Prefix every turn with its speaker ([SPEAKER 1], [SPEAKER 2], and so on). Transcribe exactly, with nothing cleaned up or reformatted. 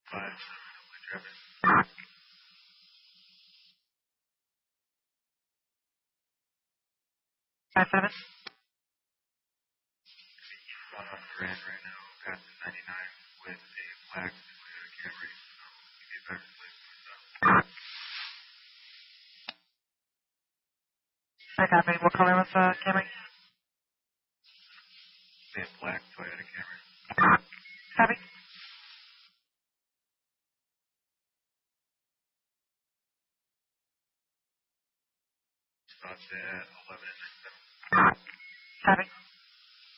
[SPEAKER 1] five seven, traffic.
[SPEAKER 2] Five seven.
[SPEAKER 1] On the Grand right now, past ninety-nine with a black Toyota Camry. Um, give you a better place to stop.
[SPEAKER 2] I copy. What color was the Camry?
[SPEAKER 1] A black Toyota Camry.
[SPEAKER 2] Copy.
[SPEAKER 1] Stopped at eleven and seven.
[SPEAKER 2] Copy.